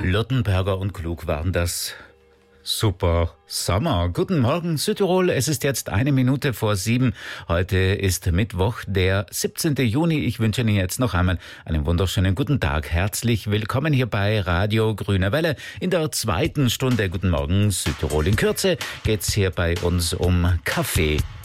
Lottenberger und Klug waren das. Super Sommer. Guten Morgen Südtirol, es ist jetzt 7:01. Heute ist Mittwoch, der 17. Juni. Ich wünsche Ihnen jetzt noch einmal einen wunderschönen guten Tag. Herzlich willkommen hier bei Radio Grüne Welle in der zweiten Stunde. Guten Morgen Südtirol. In Kürze geht's hier bei uns um Kaffee